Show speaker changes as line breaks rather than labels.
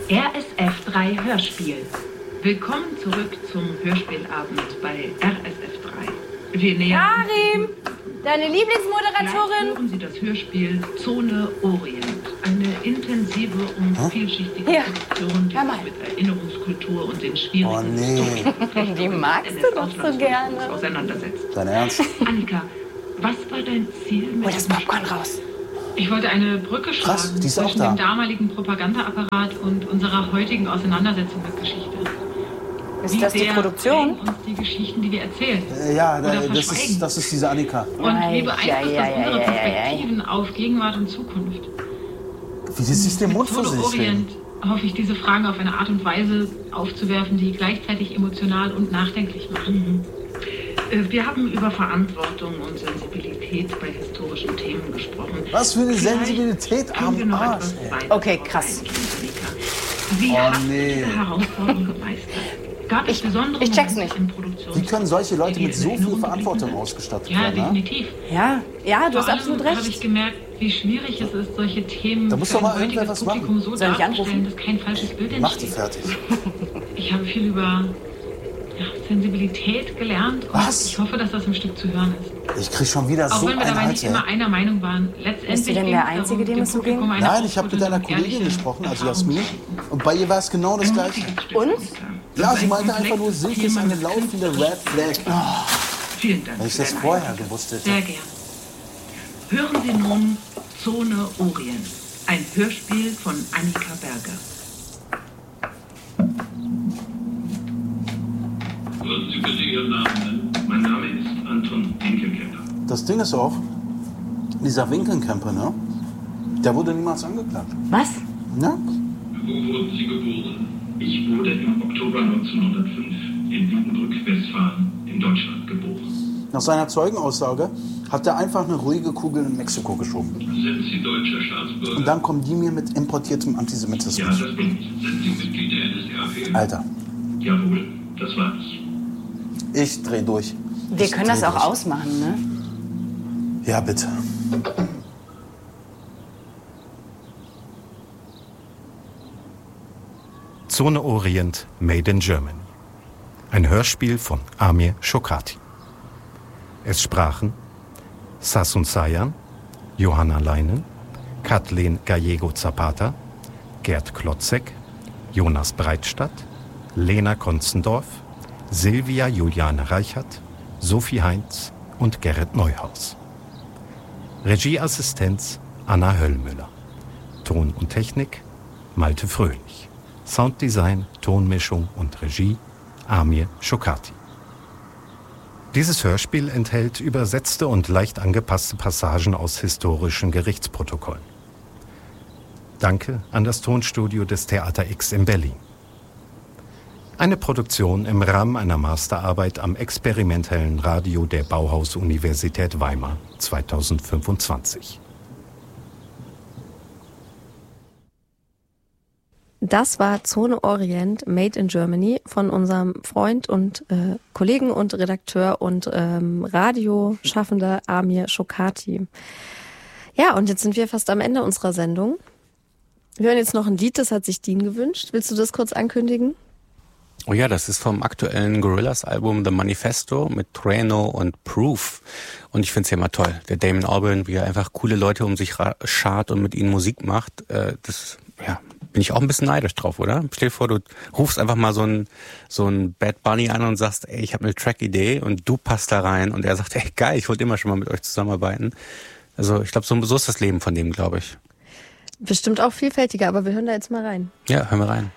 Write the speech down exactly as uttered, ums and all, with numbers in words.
R S F drei Hörspiel. Willkommen zurück zum Hörspielabend bei R S F drei. Wir nähern
Karim, deine Lieblingsmoderatorin.
Hören Sie das Hörspiel Zone Orient. Eine intensive und hm? vielschichtige
ja.
Produktion, die sich mit Erinnerungskultur und den schwierigen
oh, nee.
Die magst du doch so gerne.
Auseinandersetzt.
Dein Ernst?
Annika, was war dein Ziel mit
Hol das Popcorn raus.
Ich wollte eine Brücke schlagen
Krass, die ist
zwischen
auch da.
dem damaligen Propagandaapparat und unserer heutigen Auseinandersetzung mit Geschichte.
Ist
Wie
das die
sehr
Produktion?
prägen uns die Geschichten, die wir erzählen?
Äh, ja,
Oder
da, das, ist, das ist diese Annika.
Und wie beeinflusst
Ja, ja,
das unsere
ja, ja,
Perspektiven auf Gegenwart und Zukunft?
Wie sie sich den Mund vor
Zone
sich
Orient hoffe ich, diese Fragen auf eine Art und Weise aufzuwerfen, die gleichzeitig emotional und nachdenklich machen. Mhm. Wir haben über Verantwortung und Sensibilität bei historischen Themen gesprochen.
Was für eine
Vielleicht
Sensibilität
können wir
am
noch
Arsch,
etwas
ey.
Okay, krass.
Wie
Oh,
hast
nee.
du diese Herausforderung gemeistert? Gab es
Ich-
besondere
ich check's
Momente
nicht.
in Produktion?
Wie können solche Leute
die
mit
dir
so
in
viel
Erinnerung
Verantwortung
geblieben sind?
ausgestattet
Ja,
werden? Ne?
definitiv.
Ja, ja, du hast
Vor allem
absolut
habe ich
recht.
gemerkt, wie schwierig es ist, solche Themen
Da muss
für
doch mal
ein
irgendwer
heutiges
was machen.
Publikum so
Soll ich
darzustellen,
anrufen?
dass kein falsches Bild entsteht.
Mach die fertig.
Ich habe viel über ja, Sensibilität gelernt und
Was?
ich hoffe, dass das im Stück zu hören ist.
Ich krieg schon wieder
Auch
so
wenn wir
einen
dabei
Hals,
nicht immer
ey.
einer Meinung waren. Letztendlich
Bist du denn
ging
der
es darum,
Einzige, dem
dem
es so
Publikum
ging?
eine
Nein, ich habe mit
aufmunternde
deiner
und
Kollegin
ehrliche
gesprochen, also
Erfahrung
Jasmin.
zu bieten.
Und bei ihr war es genau das Gleiche.
Und?
Ja, sie meinte einfach nur, Silke ist eine laufende Red Flag.
Vielen Dank.
Wenn ich
für
das
deinen
vorher
Einsatz.
gewusst hätte.
Sehr gern. Hören Sie nun Zone Orient. Ein Hörspiel von Annika Berger.
Würden Sie bitte Ihren Namen nennen? Mein Name ist Anton Winkelkämper.
Das Ding ist auch, dieser Winkelkämper, ne? Der wurde niemals angeklagt.
Was?
Ne?
Wo wurden Sie geboren? Ich wurde im Oktober neunzehnhundertfünf in Wiedenbrück, Westfalen, in Deutschland geboren.
Nach seiner Zeugenaussage hat er einfach eine ruhige Kugel in Mexiko geschoben.
Sind Sie deutscher Staatsbürger?
Und dann kommen die mir mit importiertem
Ja,
Antisemitismus.
das bin ich. Sind Sie Mitglied der N S D A P?
Alter,
Jawohl, das war ich.
ich dreh durch.
Wir
Ich
können das
dreh
auch
durch.
ausmachen, ne?
Ja, bitte.
Zone Orient Made in Germany. Ein Hörspiel von Amir Shokati. Es sprachen Sassoon Sayan, Johanna Leinen, Kathleen Gallego-Zapata, Gerd Klotzek, Jonas Breitstadt, Lena Konzendorf, Silvia Juliane Reichert, Sophie Heinz und Gerrit Neuhaus. Regieassistenz Anna Höllmüller. Ton und Technik Malte Fröhlich. Sounddesign, Tonmischung und Regie Amir Shokati. Dieses Hörspiel enthält übersetzte und leicht angepasste Passagen aus historischen Gerichtsprotokollen. Danke an das Tonstudio des Theater X in Berlin. Eine Produktion im Rahmen einer Masterarbeit am experimentellen Radio der Bauhaus-Universität Weimar zweitausendfünfundzwanzig.
Das war Zone Orient Made in Germany von unserem Freund und äh, Kollegen und Redakteur und ähm, Radioschaffender Amir Shokati. Ja, und jetzt sind wir fast am Ende unserer Sendung. Wir hören jetzt noch ein Lied, das hat sich Dean gewünscht. Willst du das kurz ankündigen?
Oh ja, das ist vom aktuellen Gorillaz-Album The Manifesto mit Trueno und Proof. Und ich find's ja immer toll. Der Damon Albarn, wie er einfach coole Leute um sich schart und mit ihnen Musik macht, äh, das, ja, bin ich auch ein bisschen neidisch drauf, oder? Stell dir vor, du rufst einfach mal so ein so ein Bad Bunny an und sagst, ey, ich habe eine Track-Idee und du passt da rein. Und er sagt, ey, geil, ich wollte immer schon mal mit euch zusammenarbeiten. Also ich glaube, so, so ist das Leben von dem, glaube ich.
Bestimmt auch vielfältiger, aber wir hören da jetzt mal rein.
Ja, hören wir rein.